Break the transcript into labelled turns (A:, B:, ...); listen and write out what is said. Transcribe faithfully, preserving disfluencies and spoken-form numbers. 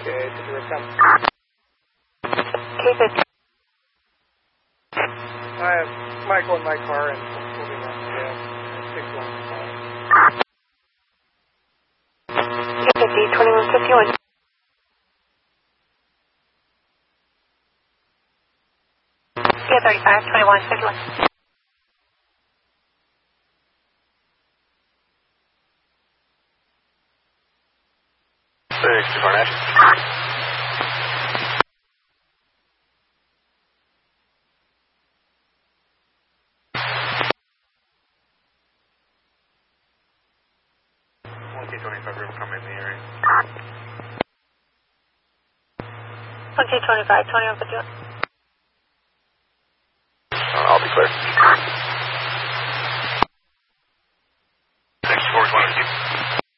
A: Okay, to the attempt.
B: K fifty.
A: I have Michael in my car and moving on to six one five.
B: K fifty, twenty-one fifty-one. K thirty-five, twenty-one fifty-one.
C: Six, Barnett. one K twenty-five will come in the area.
B: one K twenty-five, twenty-one fifty-one.